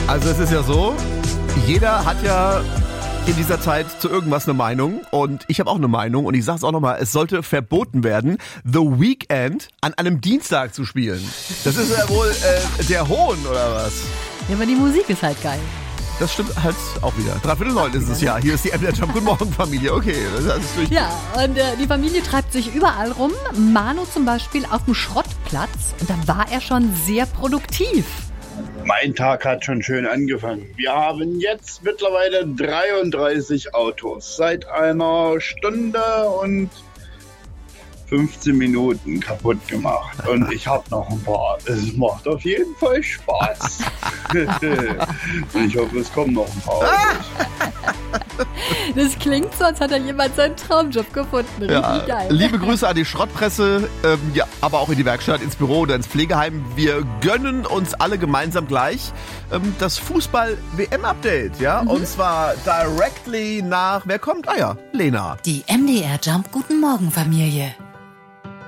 Also es ist ja so, jeder hat ja in dieser Zeit zu irgendwas eine Meinung und ich habe auch eine Meinung und ich sage es auch nochmal, es sollte verboten werden, The Weeknd an einem Dienstag zu spielen. Das ist ja wohl der Hohn oder was? Ja, aber die Musik ist halt geil. Das stimmt halt auch wieder. 8:45 ist es ja. Hier ist die MDR Jump. Guten Morgen, Familie. Okay, das ist alles durch. Ja, und die Familie treibt sich überall rum. Manu zum Beispiel auf dem Schrottplatz. Und da war er schon sehr produktiv. Mein Tag hat schon schön angefangen. Wir haben jetzt mittlerweile 33 Autos seit einer Stunde und 15 Minuten kaputt gemacht. Und ich habe noch ein paar. Es macht auf jeden Fall Spaß. Und ich hoffe, es kommen noch ein paar Autos. Das klingt so, als hat da jemand seinen Traumjob gefunden. Richtig geil. Liebe Grüße an die Schrottpresse, ja, aber auch in die Werkstatt, ins Büro oder ins Pflegeheim. Wir gönnen uns alle gemeinsam gleich das Fußball-WM-Update, ja? Und zwar directly nach, wer kommt? Ah ja, Lena. Die MDR Jump Guten Morgen Familie.